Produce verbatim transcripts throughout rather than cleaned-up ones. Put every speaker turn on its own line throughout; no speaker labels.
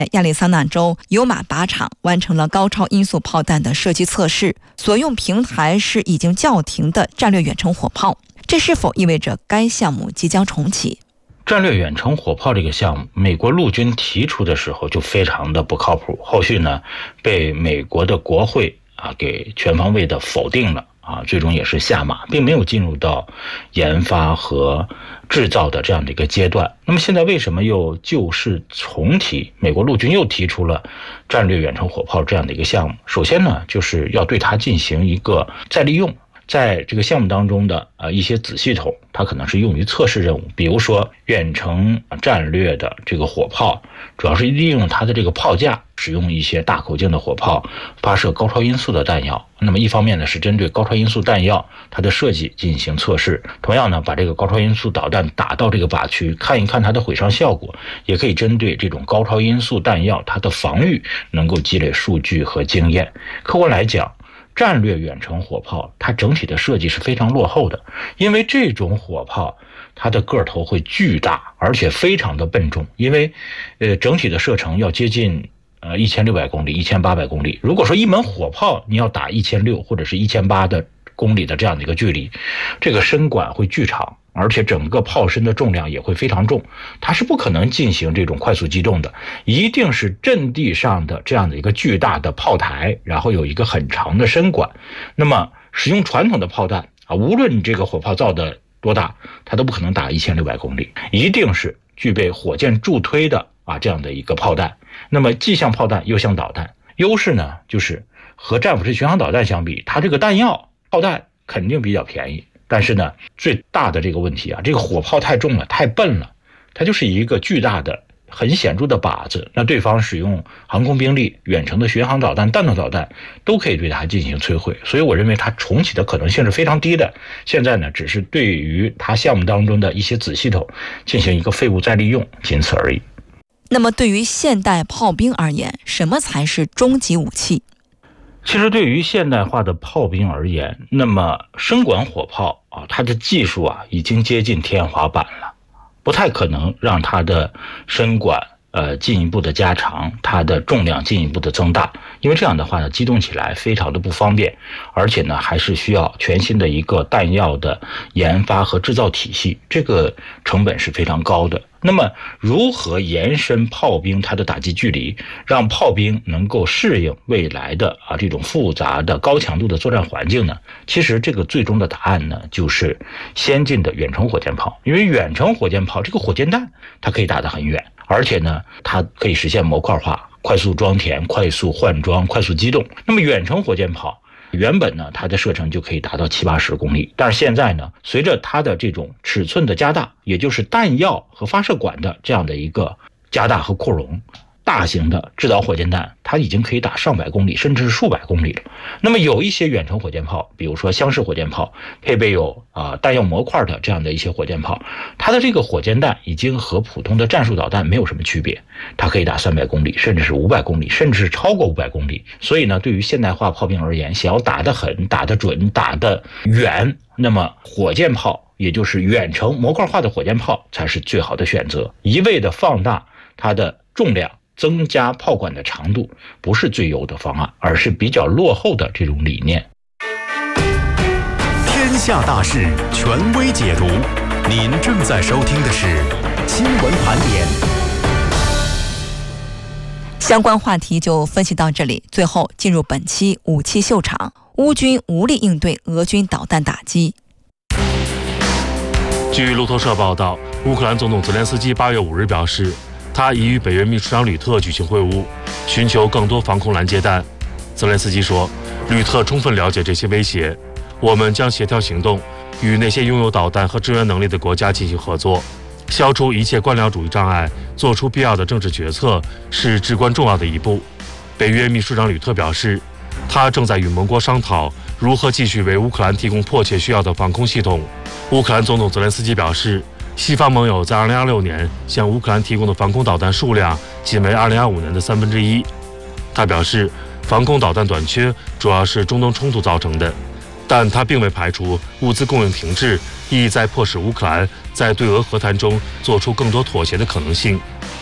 亚利桑那州尤马靶场完成了高超音速炮弹的射击测试，所用平台是已经叫停的战略远程火炮，这是否意味着该项目即将重启？
战略远程火炮这个项目，美国陆军提出的时候就非常的不靠谱，后续呢被美国的国会啊给全方位的否定了啊，最终也是下马，并没有进入到研发和制造的这样的一个阶段。那么现在为什么又旧事重提？美国陆军又提出了战略远程火炮这样的一个项目，首先呢就是要对它进行一个再利用。在这个项目当中的呃一些子系统，它可能是用于测试任务，比如说远程战略的这个火炮，主要是利用它的这个炮架，使用一些大口径的火炮发射高超音速的弹药。那么一方面呢是针对高超音速弹药它的设计进行测试，同样呢把这个高超音速导弹打到这个靶区，看一看它的毁伤效果，也可以针对这种高超音速弹药它的防御能够积累数据和经验。客观来讲，战略远程火炮它整体的设计是非常落后的，因为这种火炮它的个头会巨大，而且非常的笨重，因为呃整体的射程要接近呃一千六百公里、一千八百公里。如果说一门火炮你要打一千六百或者是一千八百的公里的这样的一个距离，这个身管会巨长，而且整个炮身的重量也会非常重，它是不可能进行这种快速机动的，一定是阵地上的这样的一个巨大的炮台，然后有一个很长的身管。那么使用传统的炮弹啊，无论你这个火炮造的多大，它都不可能打一千六百公里，一定是具备火箭助推的啊这样的一个炮弹。那么既像炮弹又像导弹，优势呢就是和战斧式巡航导弹相比，它这个弹药炮弹肯定比较便宜，但是呢最大的这个问题啊，这个火炮太重了，太笨了，它就是一个巨大的很显著的靶子，那对方使用航空兵力、远程的巡航导弹、弹道导弹都可以对它进行摧毁，所以我认为它重启的可能性是非常低的。现在呢只是对于它项目当中的一些子系统进行一个废物再利用，仅此而已。
那么对于现代炮兵而言，什么才是终极武器？
其实对于现代化的炮兵而言，那么身管火炮啊，它的技术啊已经接近天花板了，不太可能让它的身管呃进一步的加长，它的重量进一步的增大，因为这样的话呢，机动起来非常的不方便，而且呢还是需要全新的一个弹药的研发和制造体系，这个成本是非常高的。那么如何延伸炮兵它的打击距离，让炮兵能够适应未来的啊这种复杂的高强度的作战环境呢？其实这个最终的答案呢就是先进的远程火箭炮，因为远程火箭炮这个火箭弹它可以打得很远，而且呢它可以实现模块化、快速装填、快速换装、快速机动。那么远程火箭炮原本呢它的射程就可以达到七八十公里，但是现在呢随着它的这种尺寸的加大，也就是弹药和发射管的这样的一个加大和扩容，大型的制导火箭弹它已经可以打上百公里甚至是数百公里了。那么有一些远程火箭炮，比如说箱式火箭炮，配备有啊、呃、弹药模块的这样的一些火箭炮，它的这个火箭弹已经和普通的战术导弹没有什么区别，它可以打三百公里甚至是五百公里甚至是超过五百公里。所以呢对于现代化炮兵而言，想要打得狠、打得准、打得远，那么火箭炮也就是远程模块化的火箭炮才是最好的选择。一味的放大它的重量，增加炮管的长度不是最优的方案，而是比较落后的这种理念。
天下大事权威解读，您正在收听的是新闻盘点。
相关话题就分析到这里，最后进入本期武器秀场。乌军无力应对俄军导弹打击。
据路透社报道，乌克兰总统泽连斯基八月五日表示，他已与北约秘书长吕特举行会晤，寻求更多防空拦截弹。泽连斯基说，吕特充分了解这些威胁，我们将协调行动，与那些拥有导弹和支援能力的国家进行合作，消除一切官僚主义障碍，做出必要的政治决策是至关重要的一步。北约秘书长吕特表示，他正在与盟国商讨如何继续为乌克兰提供迫切需要的防空系统。乌克兰总统泽连斯基表示，西方盟友在二零二六年向乌克兰提供的防空导弹数量仅为二零二五年的三分之一。他表示，防空导弹短缺主要是中东冲突造成的，但他并未排除物资供应停滞意在迫使乌克兰在对俄和谈中做出更多妥协的可能性。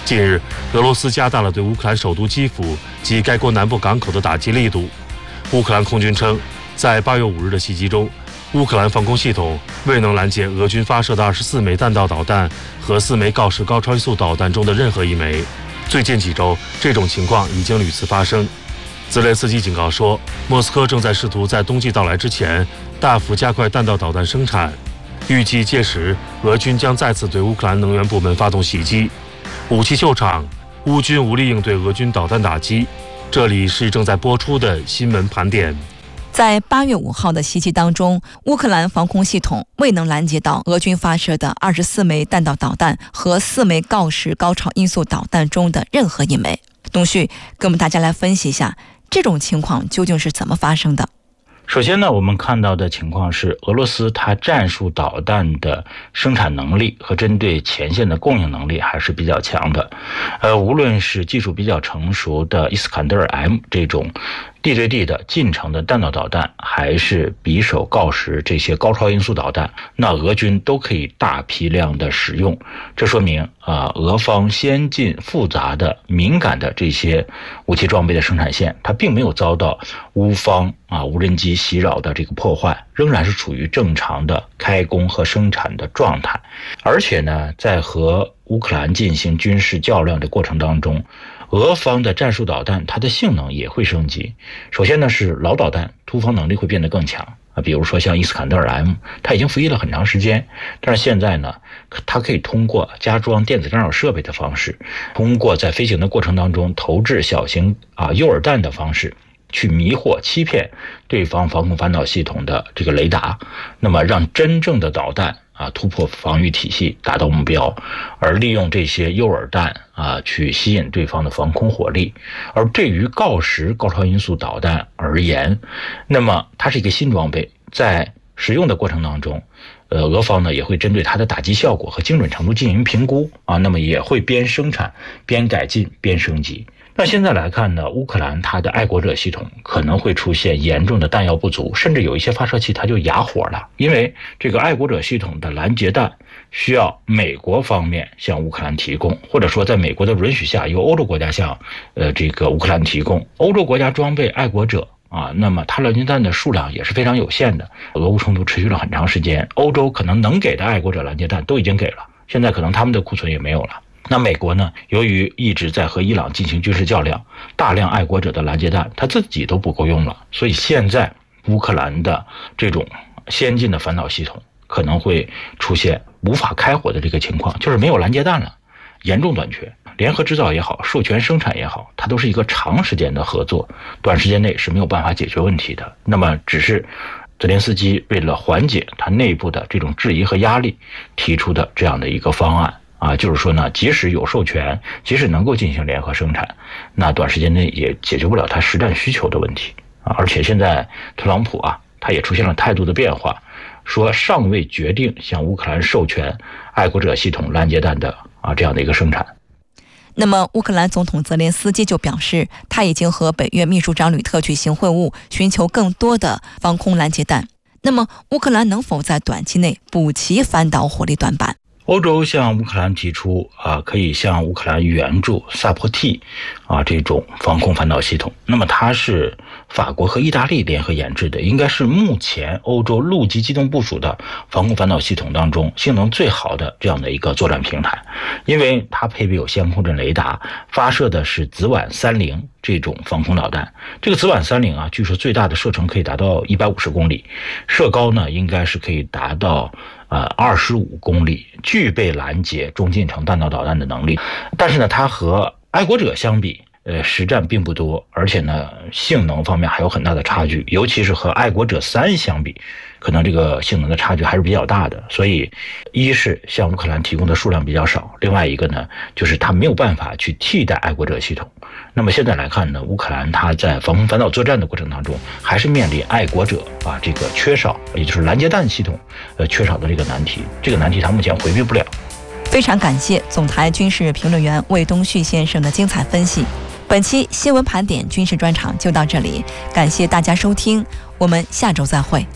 近日，俄罗斯加大了对乌克兰首都基辅及该国南部港口的打击力度。乌克兰空军称，在八月五日的袭击中，乌克兰防空系统未能拦截俄军发射的二十四枚弹道导弹和四枚锆石高超音速导弹中的任何一枚。最近几周，这种情况已经屡次发生。泽连斯基警告说，莫斯科正在试图在冬季到来之前大幅加快弹道导弹生产，预计届时俄军将再次对乌克兰能源部门发动袭击。武器秀场，乌军无力应对俄军导弹打击。这里是正在播出的新闻盘点。
在八月五号的袭击当中，乌克兰防空系统未能拦截到俄军发射的二十四枚弹道导弹和四枚锆石高超音速导弹中的任何一枚。东旭跟我们大家来分析一下，这种情况究竟是怎么发生的？
首先呢，我们看到的情况是，俄罗斯它战术导弹的生产能力和针对前线的供应能力还是比较强的。呃，无论是技术比较成熟的伊斯坎德尔 M 这种地对地的近程的弹道导弹，还是匕首、锆石这些高超音速导弹，那俄军都可以大批量的使用。这说明啊、呃，俄方先进、复杂的、敏感的这些武器装备的生产线，它并没有遭到乌方啊无人机袭扰的这个破坏，仍然是处于正常的开工和生产的状态。而且呢，在和乌克兰进行军事较量的过程当中，俄方的战术导弹它的性能也会升级。首先呢，是老导弹突防能力会变得更强啊，比如说像伊斯坎德尔 M， 它已经服役了很长时间，但是现在呢，它可以通过加装电子干扰设备的方式，通过在飞行的过程当中投掷小型啊诱饵弹的方式，去迷惑、欺骗对方防空反导系统的这个雷达，那么让真正的导弹啊突破防御体系，达到目标，而利用这些诱饵弹啊去吸引对方的防空火力。而对于锆石高超音速导弹而言，那么它是一个新装备，在使用的过程当中，呃，俄方呢也会针对它的打击效果和精准程度进行评估啊，那么也会边生产边改进边升级。那现在来看呢，乌克兰它的爱国者系统可能会出现严重的弹药不足，甚至有一些发射器它就哑火了，因为这个爱国者系统的拦截弹需要美国方面向乌克兰提供，或者说在美国的允许下由欧洲国家向呃这个乌克兰提供。欧洲国家装备爱国者啊，那么它拦截弹的数量也是非常有限的。俄乌冲突持续了很长时间，欧洲可能能给的爱国者拦截弹都已经给了，现在可能他们的库存也没有了。那美国呢，由于一直在和伊朗进行军事较量，大量爱国者的拦截弹他自己都不够用了，所以现在乌克兰的这种先进的反导系统可能会出现无法开火的这个情况，就是没有拦截弹了，严重短缺。联合制造也好，授权生产也好，它都是一个长时间的合作，短时间内是没有办法解决问题的。那么只是泽连斯基为了缓解他内部的这种质疑和压力提出的这样的一个方案啊，就是说呢，即使有授权，即使能够进行联合生产，那短时间内也解决不了他实战需求的问题啊。而且现在特朗普啊，他也出现了态度的变化，说尚未决定向乌克兰授权爱国者系统拦截弹的啊这样的一个生产。
那么乌克兰总统泽连斯基就表示，他已经和北约秘书长吕特举行会晤，寻求更多的防空拦截弹。那么乌克兰能否在短期内补齐反导火力短板？
欧洲向乌克兰提出啊，可以向乌克兰援助萨波 T 啊这种防空反导系统。那么它是法国和意大利联合研制的，应该是目前欧洲陆基机动部署的防空反导系统当中性能最好的这样的一个作战平台，因为它配备有相控阵雷达，发射的是紫菀三零这种防空导弹。这个紫菀三零啊，据说最大的射程可以达到一百五十公里，射高呢应该是可以达到呃二十五公里，具备拦截中近程弹道导弹的能力。但是呢，它和爱国者相比，呃，实战并不多，而且呢，性能方面还有很大的差距，尤其是和爱国者三相比，可能这个性能的差距还是比较大的。所以，一是向乌克兰提供的数量比较少，另外一个呢，就是它没有办法去替代爱国者系统。那么现在来看呢，乌克兰它在防空反导作战的过程当中，还是面临爱国者啊这个缺少，也就是拦截弹系统呃缺少的这个难题。这个难题它目前回避不了。
非常感谢总台军事评论员魏东旭先生的精彩分析。本期新闻盘点军事专场就到这里，感谢大家收听，我们下周再会。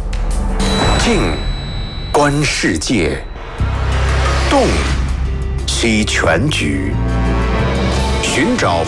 静观世界，动析全局，寻找